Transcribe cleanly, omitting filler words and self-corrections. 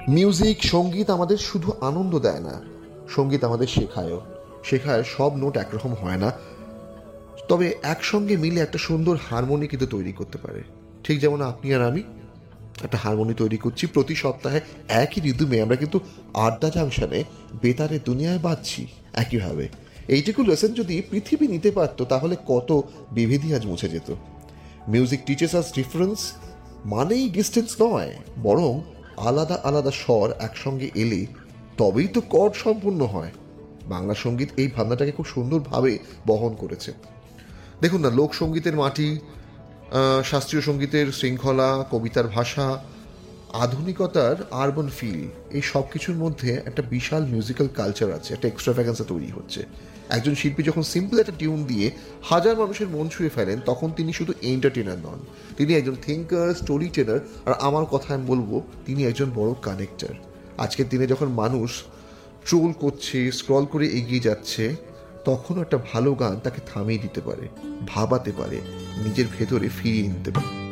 Music, সঙ্গীত আমাদের শুধু আনন্দ দেয় না, সঙ্গীত আমাদের শেখায় সব নোট একরকম হয় না, তবে একসঙ্গে মিলে একটা সুন্দর হারমোনি কিন্তু তৈরি করতে পারে। ঠিক যেমন আপনি আর আমি একটা হারমোনি তৈরি করছি প্রতি সপ্তাহে, একই রিদমে আমরা কিন্তু আড্ডা জাংশনে বেতারের দুনিয়ায় বাজছি একইভাবে। এইটুকু লেসন যদি পৃথিবী নিতে পারতো তাহলে কত বিভেদই আজ মুছে যেত। মিউজিক টিচেস আস ডিফারেন্স মানেই ডিস্টেন্স নয়, বরং আলাদা আলাদা স্বর একসঙ্গে এলে তবেই তো কর্ড সম্পূর্ণ হয়। বাংলা সঙ্গীত এই ভাবনাটাকে খুব সুন্দরভাবে বহন করেছে। দেখুন না, লোকসঙ্গীতের মাটি, শাস্ত্রীয় সঙ্গীতের শৃঙ্খলা, কবিতার ভাষা, আধুনিকতার আরবান ফিল, এই সব কিছুর মধ্যে একটা বিশাল মিউজিক্যাল কালচার আছে, একটা এক্সট্রাভ্যাগান্সা তৈরি হচ্ছে। একজন শিল্পী যখন সিম্পল একটা টিউন দিয়ে হাজার মানুষের মন ছুঁয়ে ফেলেন, তখন তিনি শুধু এন্টারটেনার নন, তিনি একজন থিঙ্কার, স্টোরি টেলার, আর আমার কথা আমি বলবো তিনি একজন বড় কানেক্টার। আজকের দিনে যখন মানুষ ট্রোল করছে, স্ক্রল করে এগিয়ে যাচ্ছে, তখনও একটা ভালো গান তাকে থামিয়ে দিতে পারে, ভাবাতে পারে, নিজের ভেতরে ফিরিয়ে নিতে পারে।